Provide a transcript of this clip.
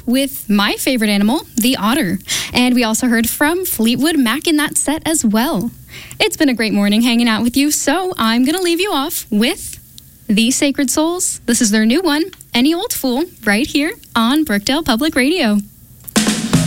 with my favorite animal, the otter. And we also heard from Fleetwood Mac in that set as well. It's been a great morning hanging out with you, so I'm going to leave you off with The Sacred Souls. This is their new one, Any Old Fool, right here on Brookdale Public Radio.